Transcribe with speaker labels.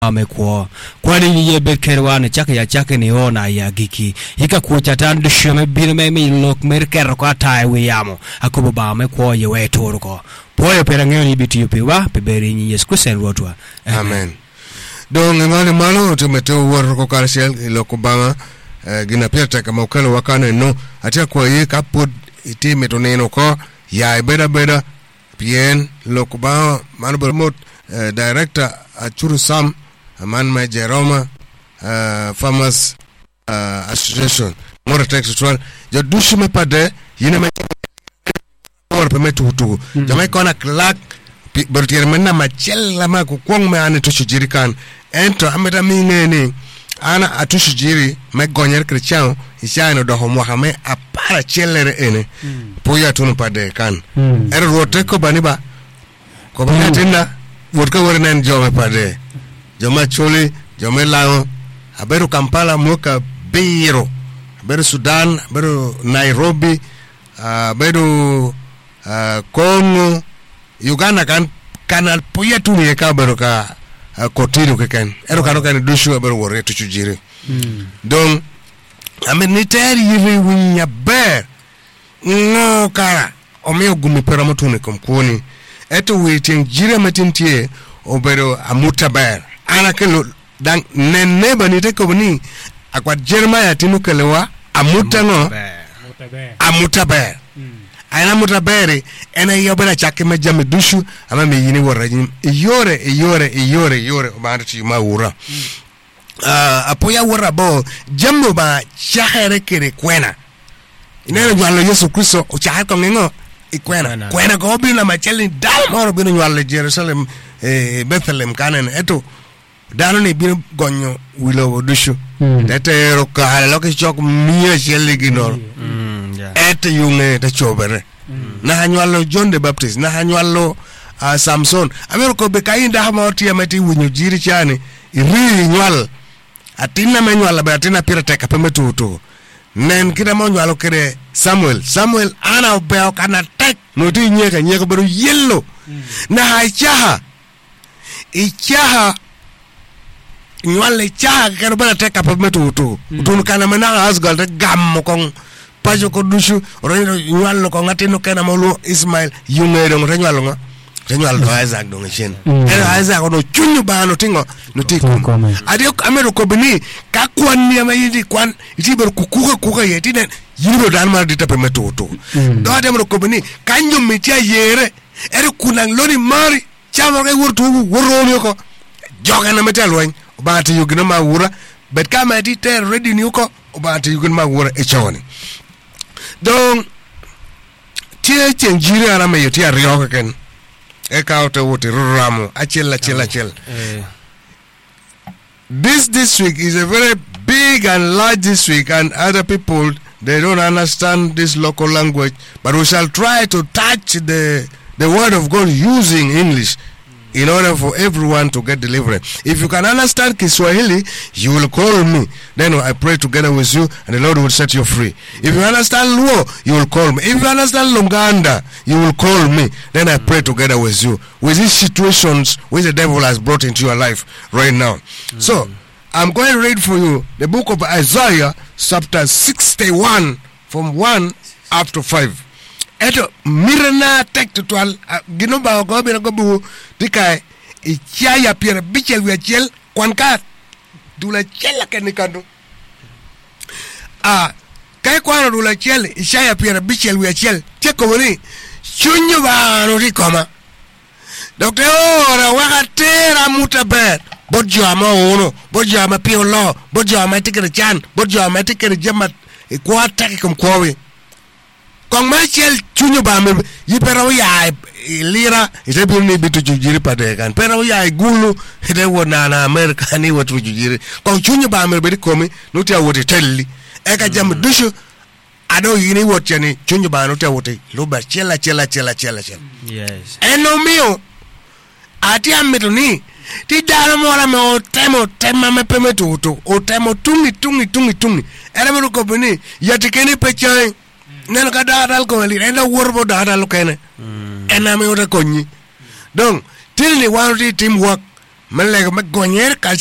Speaker 1: amekuwa kwani yeye bekerwane chake ni ona ya giki yika kucha tan dushame binme mi lok merker ko tai we yamo akobo ba me ko ye we torko boyo perangeo ni bitu piwa peberi ni Yesu Kristo rotwa
Speaker 2: amen donc ngane malo to meto wor ko karsel lokobama gina peta kama ukalo wakane no atia kwa ye kapod iti metoneno ko ya beda bien lokobama manobot director achuru sam man my Jeroma farmers association more textual jo dushime pade yine me or permetu tu jamai kona clark bertier menna machel lama ko kwong me ane to jirikan ento ameta mingeni ana atushu jiri me gonyer krichao ishano do homo hame apara chelere ene poya tunu pade kan rote ko baniba ko banatinda wodka wornen jome pade joma choli joma lao aberu Kampala moka Beiro aberu Sudan aberu Nairobi aberu Congo Uganda kan poya tuni e ka beru ka kotiru keken ero kan dushu aberu wore to chujire donc ameniteri yiri winya ber no kara o me gumi peramo tuni komkoni eto waiting jire matintie oberu amuta ber ana kelo dan nenne bani te ko ni akwa Jeremiah tinukelewa amutango amutabe ana mutabere ena yobera chake majame dushu ama me yini worajim yore ba ti mawura apoya wora bo jambo ba chahere kere kwena inene jwalo Yesu Kristo o chahe ko ngo kwena ko bina macheli dal moro bina jwalo Jerusalem Bethlehem kanen eto dano ne bi gonyo wilo dushu tete ro ka hala ke chok miya shelle ginor et yunge te chobere na hanywalo John the Baptist na hanywalo Samson amero ko be kainda ha moti amati wunyo jiri chane iri nywal atina menywala ba atina pira teka pemetuto nen kida mo nywalo kere Samuel ana obeo kana tek no ti nyeka baro yello na ichaha nywale cha kero bana teka pemetuto tun kana mena asgal te gam ko pajo ko dushu ro nywalo ko ngatino kana molo Ismail yungere ngo nywalo nga nywalo do Isaac do ngen Isaac no chunyu ba no tingo no tiku ade amero ko bini ka kwan ni ma yidi kwan itiber kukuka yetine yibo dan mar dita pemetuto do ade amero ko bini kanyo mitia yere ere kunang loni mari chamo ke wurtu woro ko joga na metal wen obati yugina ma wura bet kama di ter ready ni uko obati yugina ma wura e chawani donc tie chenjiri ana me yoti ariyo ken e kaote wote ramo achela this district is a very big and large district, and other people they don't understand this local language, but we shall try to touch the word of God using English in order for everyone to get deliverance. If you can understand Kiswahili, you will call me. Then I pray together with you, and the Lord will set you free. If you understand Luo, you will call me. If you understand Lunganda, you will call me. Then I pray together with you. With these situations which the devil has brought into your life right now. So, I'm going to read for you the book of Isaiah, chapter 61, from 1 up to 5. Eto mirana tek tutual gino ba go bi go bu dikai ichaya pierre bichel wi chel kwanka dula chela ken kando kai kwano dula chel ichaya pierre bichel wi chel cheko ni chunyu ba no rikoma doctor ora wakatera mutaber bodjo ama ono bodjo ama piolo bodjo ama tikere chan bodjo ama tikere jamat kwa take kom kwawe kong machel chunyo ba me yipera ya lira itebi ni bitu jujiri pade kan pera ya gulu ite wona na America ni watu jujiri kong chunyo ba me be komi nuti awote telli e ka jam dushu ado yini wote ni chunyo ba nuti awote loba chela yes eno mio ati ameto ni ti dalo mora me otemo tema me pemetuto otemo tungi era me ko bini yatikeni pechai neno ka dadal ko li enda worbo dadal ko ene ena me ota konyi donc till ni wanti teamwork man leg ma gonyer ka